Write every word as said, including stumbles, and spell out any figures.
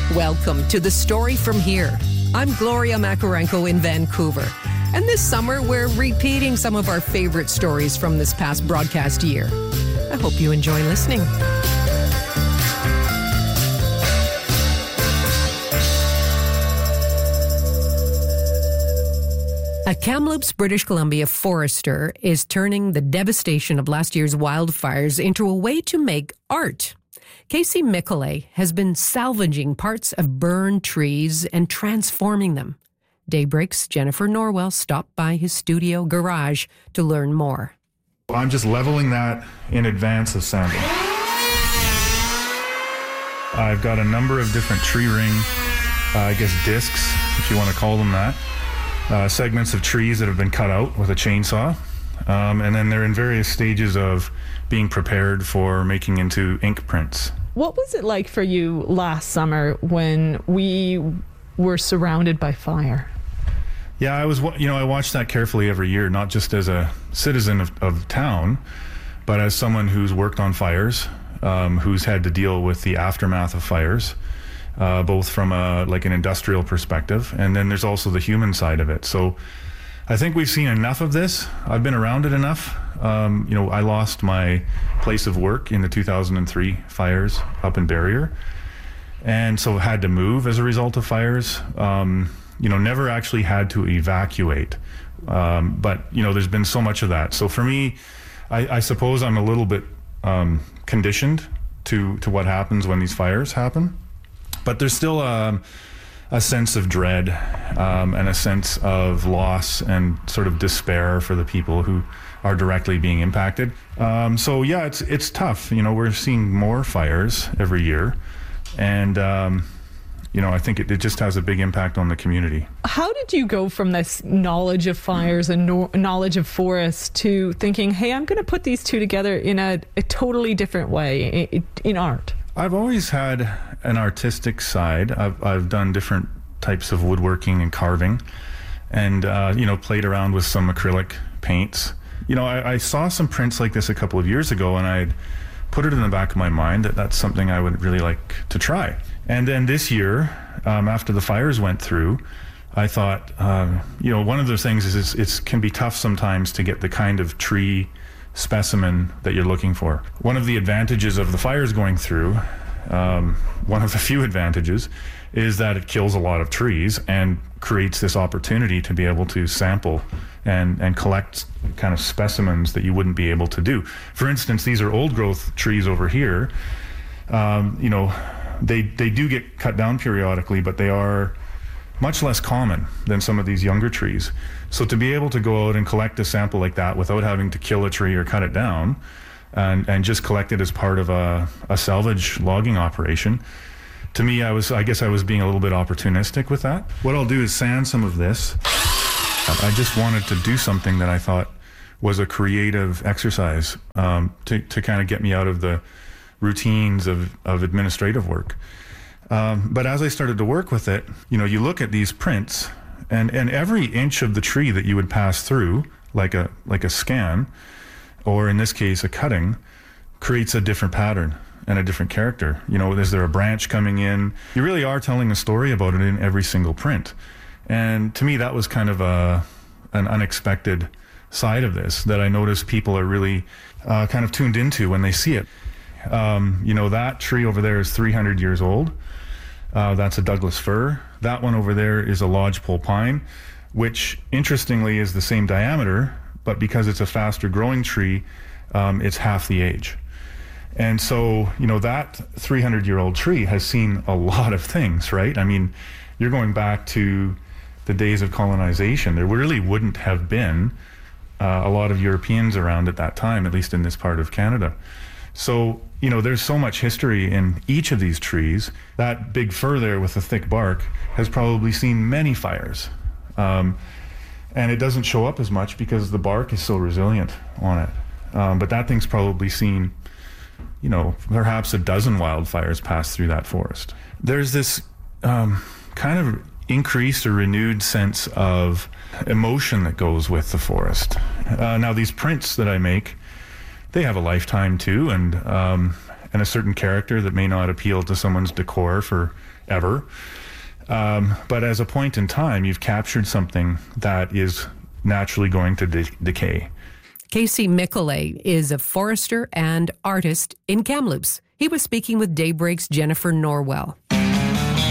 Welcome to The Story From Here. I'm Gloria Makarenko in Vancouver. And this summer, we're repeating some of our favorite stories from this past broadcast year. I hope you enjoy listening. A Kamloops, British Columbia forester is turning the devastation of last year's wildfires into a way to make art. Casey Mikolay has been salvaging parts of burned trees and transforming them. Daybreak's Jennifer Norwell stopped by his studio garage to learn more. I'm just leveling that in advance of sanding. I've got a number of different tree ring, uh, I guess discs, if you want to call them that, uh, segments of trees that have been cut out with a chainsaw. Um, and then they're in various stages of being prepared for making into ink prints. What was it like for you last summer when we were surrounded by fire? Yeah, I was, you know, I watched that carefully every year, not just as a citizen of, of town, but as someone who's worked on fires, um, who's had to deal with the aftermath of fires, uh, both from a, like an industrial perspective, and then there's also the human side of it. So I think we've seen enough of this. I've been around it enough. Um, you know, I lost my place of work in the two thousand three fires up in Barrier, and so had to move as a result of fires. Um, you know, never actually had to evacuate, um, but you know, there's been so much of that. So for me, I, I suppose I'm a little bit um, conditioned to to what happens when these fires happen, but there's still a, a sense of dread um, and a sense of loss and sort of despair for the people who are directly being impacted. Um, so yeah, it's it's tough. You know, we're seeing more fires every year, and um, you know, I think it, it just has a big impact on the community. How did you go from this knowledge of fires and no- knowledge of forests to thinking, hey, I'm going to put these two together in a, a totally different way in, in art? I've always had an artistic side. I've, I've done different types of woodworking and carving, and uh, you know, played around with some acrylic paints. You know, I, I saw some prints like this a couple of years ago, and I'd put it in the back of my mind that that's something I would really like to try. And then this year, um, after the fires went through, I thought, um, you know, one of those things is it can be tough sometimes to get the kind of tree specimen that you're looking for. One of the advantages of the fires going through, um, one of the few advantages, is that it kills a lot of trees and creates this opportunity to be able to sample and, and collect kind of specimens that you wouldn't be able to do. For instance, these are old growth trees over here. Um, you know, they they do get cut down periodically, but they are much less common than some of these younger trees. So to be able to go out and collect a sample like that without having to kill a tree or cut it down, and, and just collect it as part of a, a salvage logging operation, to me, I was I guess I was being a little bit opportunistic with that. What I'll do is sand some of this. I just wanted to do something that I thought was a creative exercise um, to, to kind of get me out of the routines of, of administrative work. Um, but as I started to work with it, you know, you look at these prints, and, and every inch of the tree that you would pass through, like a like a scan, or in this case a cutting, creates a different pattern and a different character. You know, is there a branch coming in? You really are telling a story about it in every single print. And to me, that was kind of a an unexpected side of this that I noticed people are really uh, kind of tuned into when they see it. Um, you know, that tree over there is three hundred years old. Uh, that's a Douglas fir. That one over there is a lodgepole pine, which interestingly is the same diameter, but because it's a faster growing tree, um, it's half the age. And so, you know, that three hundred year old tree has seen a lot of things, right? I mean, you're going back to the days of colonization. There really wouldn't have been uh, a lot of Europeans around at that time, at least in this part of Canada. So, you know, there's so much history in each of these trees. That big fir there with the thick bark has probably seen many fires. Um, and it doesn't show up as much because the bark is so resilient on it. Um, but that thing's probably seen, you know, perhaps a dozen wildfires pass through that forest. There's this um, kind of increased or renewed sense of emotion that goes with the forest. Uh, now, these prints that I make, they have a lifetime too, and um, and a certain character that may not appeal to someone's decor for ever. Um, but as a point in time, you've captured something that is naturally going to de- decay. Casey Michelet is a forester and artist in Kamloops. He was speaking with Daybreak's Jennifer Norwell.